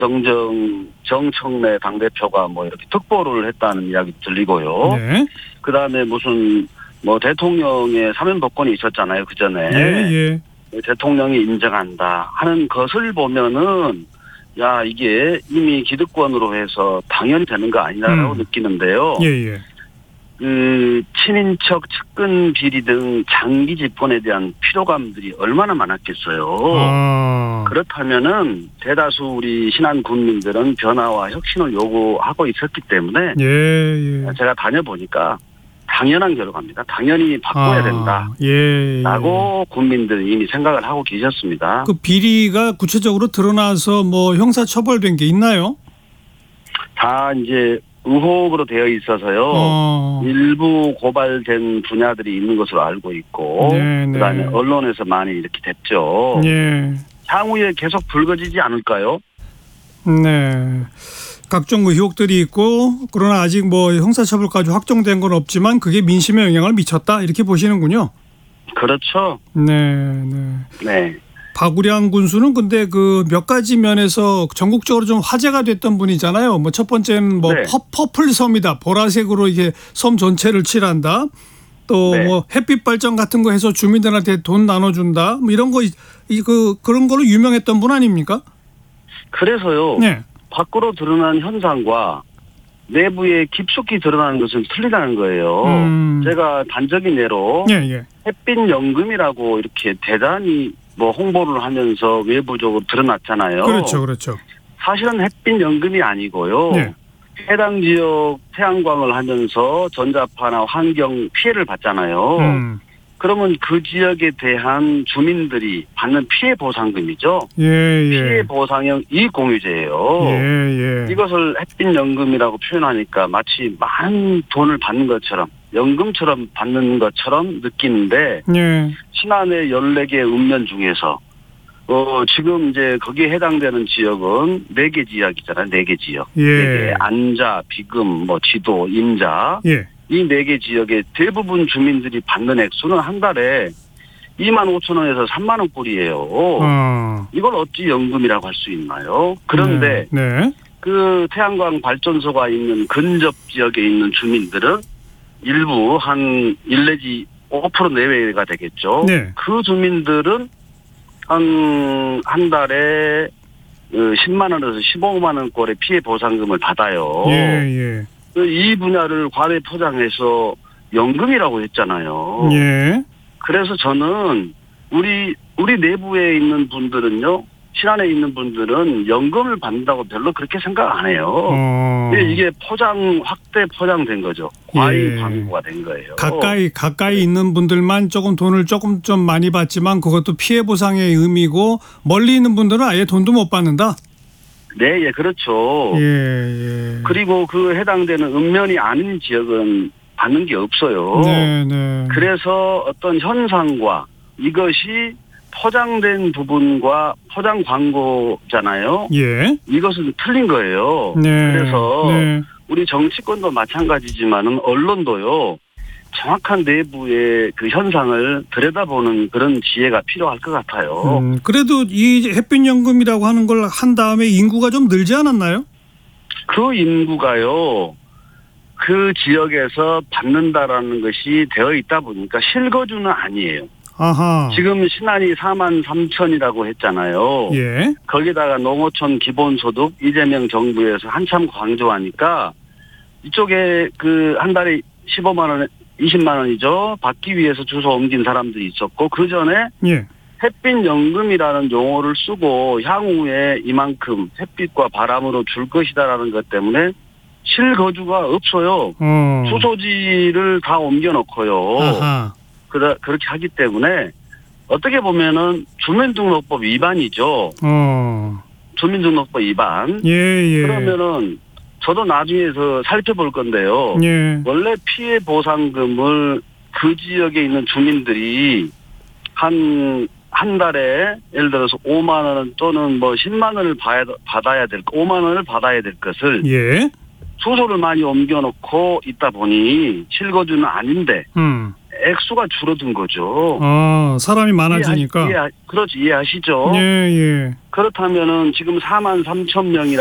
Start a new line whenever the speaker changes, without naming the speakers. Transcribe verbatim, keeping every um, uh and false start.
정정 정청래 당대표가 뭐 이렇게 특보를 했다는 이야기 들리고요.
네.
그다음에 무슨 뭐 대통령의 사면복권이 있었잖아요. 그 전에
예, 예.
대통령이 인정한다 하는 것을 보면은 야 이게 이미 기득권으로 해서 당연히 되는 거 아니냐라고
음.
느끼는데요.
예, 예.
그 친인척 측근 비리 등 장기 집권에 대한 피로감들이 얼마나 많았겠어요.
아.
그렇다면은 대다수 우리 신안 국민들은 변화와 혁신을 요구하고 있었기 때문에
예, 예.
제가 다녀보니까 당연한 결과입니다. 당연히 바꿔야
아,
된다.
예,
라고 국민들이 이미 생각을 하고 계셨습니다.
그 비리가 구체적으로 드러나서 뭐 형사 처벌된 게 있나요?
다 이제 의혹으로 되어 있어서요.
어.
일부 고발된 분야들이 있는 것으로 알고 있고
네, 네.
그다음에 언론에서 많이 이렇게 됐죠.
예.
향후에 계속 불거지지 않을까요?
네. 각종 의혹들이 있고 그러나 아직 뭐 형사처벌까지 확정된 건 없지만 그게 민심에 영향을 미쳤다 이렇게 보시는군요.
그렇죠.
네, 네.
네.
박우량 군수는 근데 그 몇 가지 면에서 전국적으로 좀 화제가 됐던 분이잖아요. 뭐 첫 번째는 뭐
네.
퍼, 퍼플 섬이다. 보라색으로 이게 섬 전체를 칠한다. 또
네.
뭐 햇빛 발전 같은 거 해서 주민들한테 돈 나눠준다. 뭐 이런 거 이 그 그런 걸로 유명했던 분 아닙니까?
그래서요.
네.
밖으로 드러난 현상과 내부에 깊숙이 드러나는 것은 틀리다는 거예요.
음.
제가 단적인 예로
예, 예.
햇빛연금이라고 이렇게 대단히 뭐 홍보를 하면서 외부적으로 드러났잖아요.
그렇죠, 그렇죠.
사실은 햇빛연금이 아니고요.
네.
해당 지역 태양광을 하면서 전자파나 환경 피해를 받잖아요.
음.
그러면 그 지역에 대한 주민들이 받는 피해 보상금이죠.
예, 예.
피해 보상형 이익공유제예요.
예, 예.
이것을 햇빛연금이라고 표현하니까 마치 많은 돈을 받는 것처럼 연금처럼 받는 것처럼 느끼는데
예.
신안의 열네 개 읍면 중에서 어 지금 이제 거기에 해당되는 지역은 네 개 지역이잖아요. 네 개 지역.
예.
네 개. 안자, 비금, 뭐 지도, 임자.
예.
이 네 개 지역의 대부분 주민들이 받는 액수는 한 달에 이만 오천 원에서 삼만 원꼴이에요.
어.
이걸 어찌 연금이라고 할 수 있나요? 그런데
네. 네.
그 태양광 발전소가 있는 근접 지역에 있는 주민들은 일부 한 일 내지 오 퍼센트 내외가 되겠죠.
네.
그 주민들은 한, 한 달에 십만 원에서 십오만 원꼴의 피해 보상금을 받아요.
예, 예.
이 분야를 과대 포장해서 연금이라고 했잖아요.
예.
그래서 저는 우리 우리 내부에 있는 분들은요, 신안에 있는 분들은 연금을 받는다고 별로 그렇게 생각 안 해요.
어.
근데 이게 포장 확대 포장된 거죠. 과잉
예.
광고가 된 거예요.
가까이 가까이 있는 분들만 조금 돈을 조금 좀 많이 받지만 그것도 피해 보상의 의미고 멀리 있는 분들은 아예 돈도 못 받는다.
네, 예, 그렇죠.
예, 예.
그리고 그 해당되는 읍면이 아닌 지역은 받는 게 없어요.
네, 네.
그래서 어떤 현상과 이것이 포장된 부분과 포장 광고잖아요.
예.
이것은 틀린 거예요.
네.
그래서
네.
우리 정치권도 마찬가지지만은 언론도요. 정확한 내부의 그 현상을 들여다보는 그런 지혜가 필요할 것 같아요.
음, 그래도 이 햇빛연금이라고 하는 걸 한 다음에 인구가 좀 늘지 않았나요?
그 인구가요. 그 지역에서 받는다라는 것이 되어 있다 보니까 실거주는 아니에요.
아하.
지금 신안이 사만 삼천이라고 했잖아요.
예.
거기다가 농어촌 기본소득 이재명 정부에서 한참 강조하니까 이쪽에 그 한 달에 십오만 원, 이십만 원이죠. 받기 위해서 주소 옮긴 사람들이 있었고 그 전에
예.
햇빛연금이라는 용어를 쓰고 향후에 이만큼 햇빛과 바람으로 줄 것이다라는 것 때문에 실거주가 없어요.
어.
주소지를 다 옮겨놓고요.
아하.
그러, 그렇게 하기 때문에 어떻게 보면은 주민등록법 위반이죠.
어.
주민등록법 위반.
예, 예.
그러면은 저도 나중에서 살펴볼 건데요.
예.
원래 피해 보상금을 그 지역에 있는 주민들이 한, 한 달에 예를 들어서 오만 원 또는 뭐 십만 원을 받아야 될, 오만 원을 받아야 될 것을
예.
주소를 많이 옮겨놓고 있다 보니 실거주는 아닌데
음.
액수가 줄어든 거죠.
아, 사람이 많아지니까.
이해, 이해, 그렇지, 이해하시죠?
예, 예.
그렇다면은 지금 사만 삼천 명이라